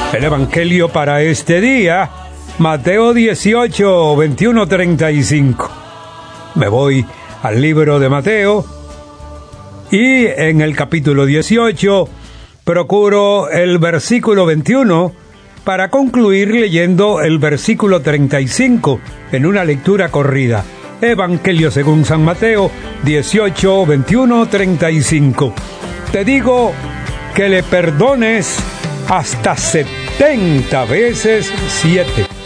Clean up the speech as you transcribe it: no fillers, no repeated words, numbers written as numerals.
El Evangelio para este día, Mateo 18, 21, 35. Me voy al libro de Mateo y en el capítulo 18 procuro el versículo 21 para concluir leyendo el versículo 35 en una lectura corrida. Evangelio según San Mateo 18, 21, 35. Te digo que le perdones hasta 70 veces 7.